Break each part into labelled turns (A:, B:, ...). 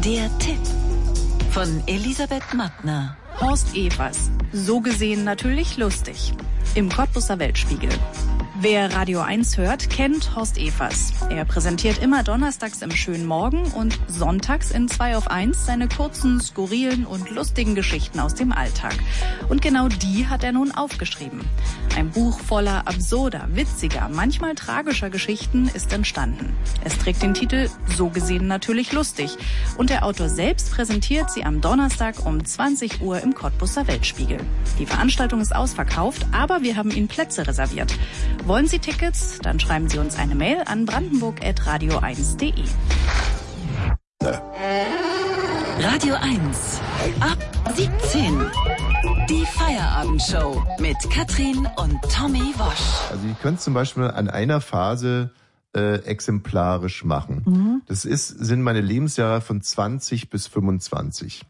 A: Der Tipp von Elisabeth Mattner.
B: Horst Evers. So gesehen natürlich lustig. Im Cottbuser Weltspiegel. Wer Radio 1 hört, kennt Horst Evers. Er präsentiert immer donnerstags im Schönen Morgen und sonntags in 2 auf 1 seine kurzen, skurrilen und lustigen Geschichten aus dem Alltag. Und genau die hat er nun aufgeschrieben. Ein Buch voller absurder, witziger, manchmal tragischer Geschichten ist entstanden. Es trägt den Titel So gesehen natürlich lustig. Und der Autor selbst präsentiert sie am Donnerstag um 20 Uhr im Cottbuser Weltspiegel. Die Veranstaltung ist ausverkauft, aber wir haben Ihnen Plätze reserviert. Wollen Sie Tickets? Dann schreiben Sie uns eine Mail an brandenburg@radio1.de.
A: Radio 1 ab 17. Die Feierabendshow mit Katrin und Tommy Wosch.
C: Also ich könnte es zum Beispiel an einer Phase exemplarisch machen. Mhm. Das sind meine Lebensjahre von 20 bis 25.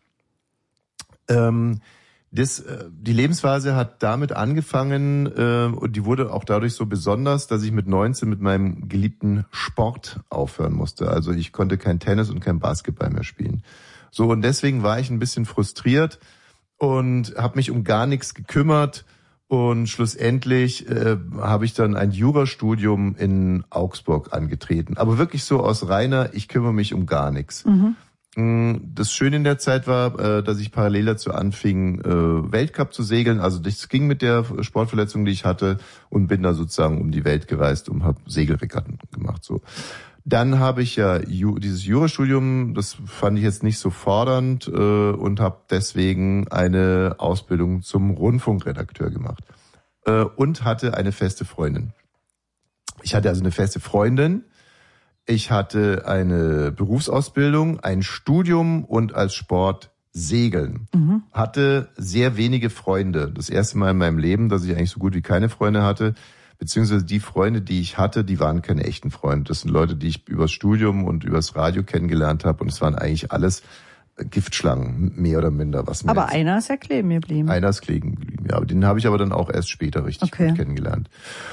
C: Die Lebensphase hat damit angefangen und die wurde auch dadurch so besonders, dass ich mit 19 mit meinem geliebten Sport aufhören musste. Also ich konnte kein Tennis und kein Basketball mehr spielen. So, und deswegen war ich ein bisschen frustriert und habe mich um gar nichts gekümmert. Und schlussendlich habe ich dann ein Jurastudium in Augsburg angetreten. Aber wirklich so aus reiner, ich kümmere mich um gar nichts. Mhm. Das Schöne in der Zeit war, dass ich parallel dazu anfing, Weltcup zu segeln. Also das ging mit der Sportverletzung, die ich hatte, und bin da sozusagen um die Welt gereist und habe Segelregatten gemacht. So. Dann habe ich ja dieses Jurastudium, das fand ich jetzt nicht so fordernd und habe deswegen eine Ausbildung zum Rundfunkredakteur gemacht und hatte eine feste Freundin. Ich hatte also eine feste Freundin. Ich hatte eine Berufsausbildung, ein Studium und als Sport Segeln. Mhm. Hatte sehr wenige Freunde. Das erste Mal in meinem Leben, dass ich eigentlich so gut wie keine Freunde hatte. Beziehungsweise die Freunde, die ich hatte, die waren keine echten Freunde. Das sind Leute, die ich übers Studium und übers Radio kennengelernt habe. Und es waren eigentlich alles Giftschlangen, mehr oder minder.
B: Aber einer ist ja kleben geblieben.
C: Einer ist kleben geblieben, ja. Den habe ich aber dann auch erst später richtig gut kennengelernt.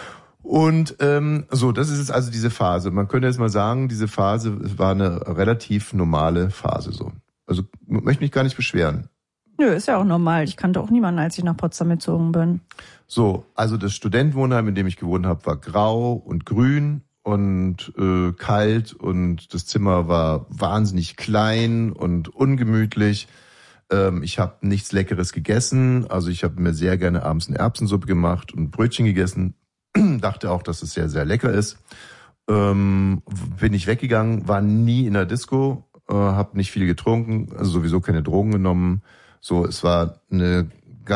C: Und so, das ist jetzt also diese Phase. Man könnte jetzt mal sagen, diese Phase war eine relativ normale Phase so. Also möchte mich gar nicht beschweren.
B: Nö, ist ja auch normal. Ich kannte auch niemanden, als ich nach Potsdam gezogen bin.
C: So, also das Studentenwohnheim, in dem ich gewohnt habe, war grau und grün und kalt und das Zimmer war wahnsinnig klein und ungemütlich. Ich habe nichts Leckeres gegessen. Also ich habe mir sehr gerne abends eine Erbsensuppe gemacht und Brötchen gegessen. Dachte auch, dass es sehr, sehr lecker ist. Bin ich weggegangen, war nie in der Disco, habe nicht viel getrunken, also sowieso keine Drogen genommen. So, es war eine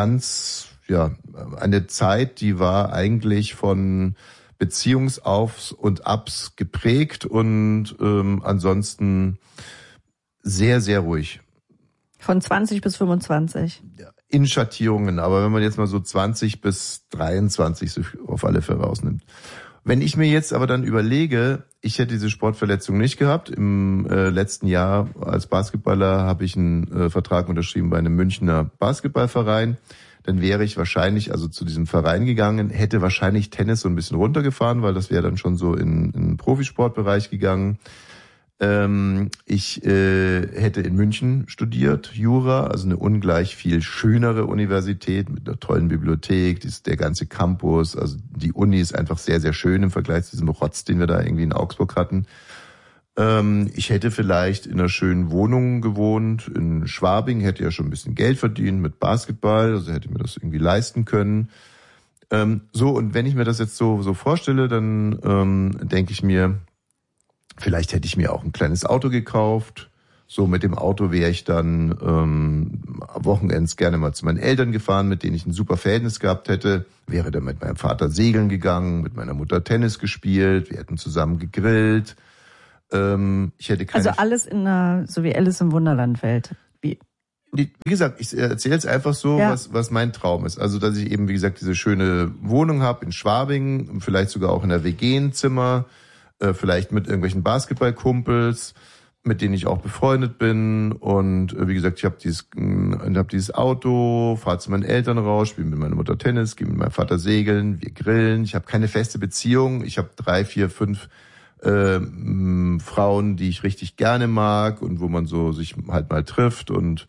C: eine Zeit, die war eigentlich von Beziehungsaufs und Abs geprägt und ansonsten sehr, sehr ruhig.
B: Von 20 bis 25?
C: In Schattierungen, aber wenn man jetzt mal so 20 bis 23 so auf alle Fälle rausnimmt. Wenn ich mir jetzt aber dann überlege, ich hätte diese Sportverletzung nicht gehabt. Im letzten Jahr als Basketballer habe ich einen Vertrag unterschrieben bei einem Münchner Basketballverein. Dann wäre ich wahrscheinlich also zu diesem Verein gegangen, hätte wahrscheinlich Tennis so ein bisschen runtergefahren, weil das wäre dann schon so in den Profisportbereich gegangen. Ich hätte in München studiert, Jura, also eine ungleich viel schönere Universität mit einer tollen Bibliothek, der ganze Campus, also die Uni ist einfach sehr, sehr schön im Vergleich zu diesem Rotz, den wir da irgendwie in Augsburg hatten. Ich hätte vielleicht in einer schönen Wohnung gewohnt, in Schwabing, hätte ja schon ein bisschen Geld verdient mit Basketball, also hätte mir das irgendwie leisten können. So, und wenn ich mir das jetzt so vorstelle, dann denke ich mir, vielleicht hätte ich mir auch ein kleines Auto gekauft. So, mit dem Auto wäre ich dann Wochenends gerne mal zu meinen Eltern gefahren, mit denen ich ein super Verhältnis gehabt hätte. Wäre dann mit meinem Vater segeln gegangen, mit meiner Mutter Tennis gespielt, wir hätten zusammen gegrillt. Ich hätte keine...
B: Also alles in einer, so wie Alice im Wunderland-Welt. Wie
C: gesagt, ich erzähle jetzt einfach so, was mein Traum ist. Also, dass ich eben, wie gesagt, diese schöne Wohnung habe in Schwabing, vielleicht sogar auch in der WG-Zimmer, vielleicht mit irgendwelchen Basketballkumpels, mit denen ich auch befreundet bin. Und wie gesagt, ich habe dieses Auto, fahre zu meinen Eltern raus, spiele mit meiner Mutter Tennis, gehe mit meinem Vater segeln, wir grillen. Ich habe keine feste Beziehung. Ich habe 3, 4, 5 Frauen, die ich richtig gerne mag und wo man so sich halt mal trifft und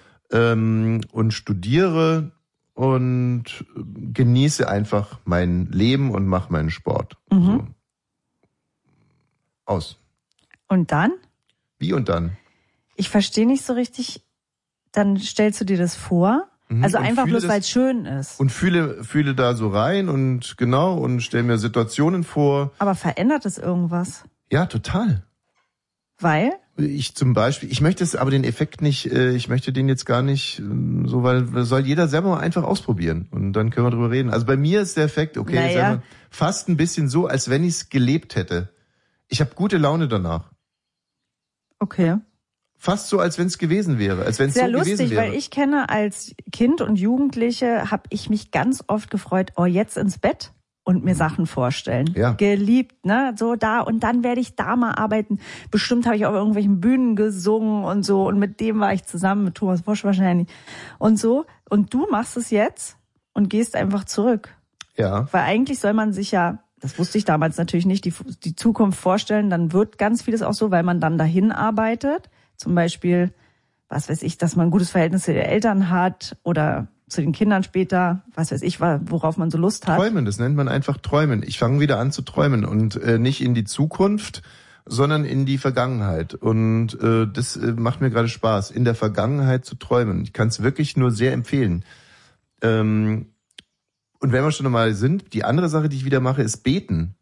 C: studiere und genieße einfach mein Leben und mache meinen Sport. So. Aus.
D: Und dann?
C: Wie und dann?
D: Ich verstehe nicht so richtig. Dann stellst du dir das vor? Also und einfach bloß, weil es schön ist.
C: Und fühle da so rein und stelle mir Situationen vor.
D: Aber verändert es irgendwas?
C: Ja, total.
D: Weil?
C: Ich zum Beispiel, ich möchte es aber den Effekt nicht, ich möchte den jetzt gar nicht so, weil soll jeder selber mal einfach ausprobieren und dann können wir drüber reden. Also bei mir ist der Effekt, fast ein bisschen so, als wenn ich es gelebt hätte. Ich habe gute Laune danach.
D: Okay.
C: Fast so, als wenn es gewesen wäre, als wenn es so gewesen wäre. Sehr lustig,
D: weil ich kenne als Kind und Jugendliche, habe ich mich ganz oft gefreut, jetzt ins Bett und mir Sachen vorstellen.
C: Ja.
D: Geliebt, ne, so da und dann werde ich da mal arbeiten. Bestimmt habe ich auf irgendwelchen Bühnen gesungen und so und mit dem war ich zusammen, mit Thomas Bosch wahrscheinlich und so. Und du machst es jetzt und gehst einfach zurück.
C: Ja.
D: Weil eigentlich soll man sich ja, das wusste ich damals natürlich nicht, die Zukunft vorstellen, dann wird ganz vieles auch so, weil man dann dahin arbeitet. Zum Beispiel, was weiß ich, dass man ein gutes Verhältnis zu den Eltern hat oder zu den Kindern später, was weiß ich, worauf man so Lust hat.
C: Träumen, das nennt man einfach Träumen. Ich fange wieder an zu träumen und nicht in die Zukunft, sondern in die Vergangenheit. Und das macht mir gerade Spaß, in der Vergangenheit zu träumen. Ich kann es wirklich nur sehr empfehlen. Und wenn wir schon einmal sind, die andere Sache, die ich wieder mache, ist beten.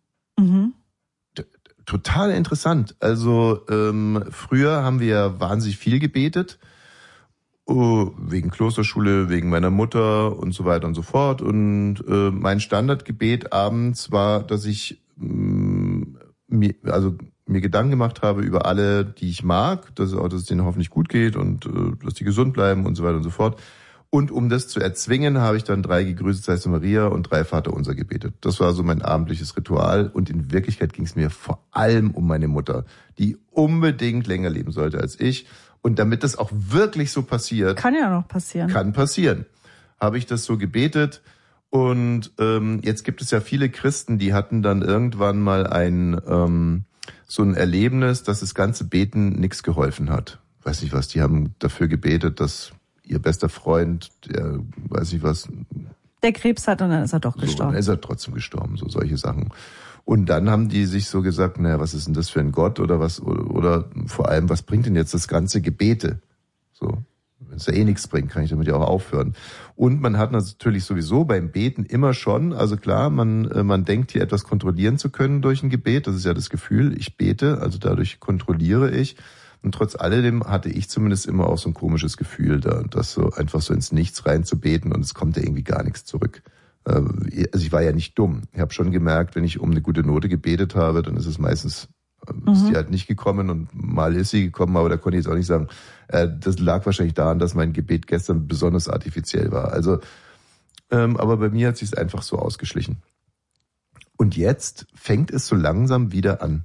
C: Total interessant. Also früher haben wir wahnsinnig viel gebetet, wegen Klosterschule, wegen meiner Mutter und so weiter und so fort. Und mein Standardgebet abends war, dass ich mir Gedanken gemacht habe über alle, die ich mag, dass es denen hoffentlich gut geht und dass die gesund bleiben und so weiter und so fort. Und um das zu erzwingen, habe ich dann 3 Gegrüßet seist du Maria und 3 Vaterunser gebetet. Das war so mein abendliches Ritual. Und in Wirklichkeit ging es mir vor allem um meine Mutter, die unbedingt länger leben sollte als ich. Und damit das auch wirklich so passiert.
D: Kann ja noch passieren.
C: Kann passieren. Habe ich das so gebetet. Und jetzt gibt es ja viele Christen, die hatten dann irgendwann mal so ein Erlebnis, dass das ganze Beten nichts geholfen hat. Weiß nicht was, die haben dafür gebetet, dass ihr bester Freund, der, weiß nicht was.
D: Der Krebs hat und dann ist er doch gestorben.
C: So, dann ist er trotzdem gestorben, so solche Sachen. Und dann haben die sich so gesagt, naja, was ist denn das für ein Gott oder was, oder vor allem, was bringt denn jetzt das ganze Gebete? So, wenn es ja eh nichts bringt, kann ich damit ja auch aufhören. Und man hat natürlich sowieso beim Beten immer schon, also klar, man denkt hier etwas kontrollieren zu können durch ein Gebet, das ist ja das Gefühl, ich bete, also dadurch kontrollille ich. Und trotz alledem hatte ich zumindest immer auch so ein komisches Gefühl, das so einfach so ins Nichts rein zu beten und es kommt ja irgendwie gar nichts zurück. Also ich war ja nicht dumm. Ich habe schon gemerkt, wenn ich um eine gute Note gebetet habe, dann ist es meistens, ist die halt nicht gekommen und mal ist sie gekommen, aber da konnte ich jetzt auch nicht sagen, das lag wahrscheinlich daran, dass mein Gebet gestern besonders artifiziell war. Also, aber bei mir hat es sich einfach so ausgeschlichen. Und jetzt fängt es so langsam wieder an.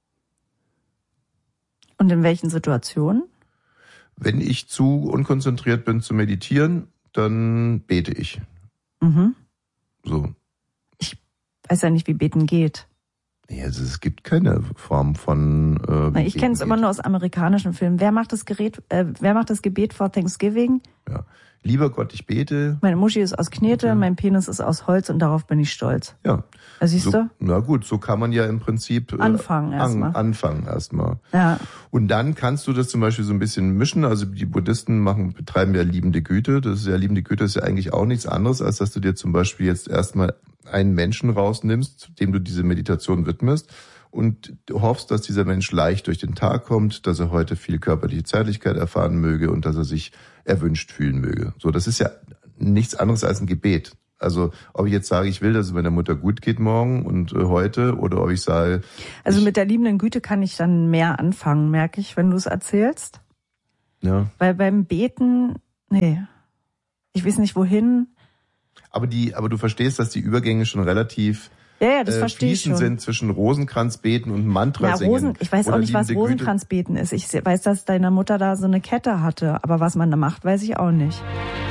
D: Und in welchen Situationen?
C: Wenn ich zu unkonzentriert bin zu meditieren, dann bete ich. So.
D: Ich weiß ja nicht, wie Beten geht.
C: Ja, also es gibt keine Form von
D: ich kenne es immer nur aus amerikanischen Filmen. Wer macht das Gebet vor Thanksgiving?
C: Ja. Lieber Gott, ich bete.
D: Meine Muschi ist aus Knete, mein Penis ist aus Holz und darauf bin ich stolz.
C: Ja.
D: Siehst du?
C: Na gut, so kann man ja im Prinzip
D: anfangen erstmal.
C: Ja. Und dann kannst du das zum Beispiel so ein bisschen mischen. Also die Buddhisten betreiben ja liebende Güte. Liebende Güte ist ja eigentlich auch nichts anderes, als dass du dir zum Beispiel jetzt erstmal einen Menschen rausnimmst, dem du diese Meditation widmest und hoffst, dass dieser Mensch leicht durch den Tag kommt, dass er heute viel körperliche Zärtlichkeit erfahren möge und dass er sich erwünscht fühlen möge. So, das ist ja nichts anderes als ein Gebet. Also, ob ich jetzt sage, ich will, dass es meiner Mutter gut geht morgen und heute, oder ob ich sage...
D: Also mit der liebenden Güte kann ich dann mehr anfangen, merke ich, wenn du es erzählst.
C: Ja.
D: Weil beim Beten, ich weiß nicht wohin.
C: Aber du verstehst, dass die Übergänge schon relativ...
D: Ja, das verstehe ich schon.
C: Sind zwischen Rosenkranzbeten und Mantra singen.
D: Ich weiß auch nicht, was Rosenkranzbeten ist. Ich weiß, dass deine Mutter da so eine Kette hatte, aber was man da macht, weiß ich auch nicht.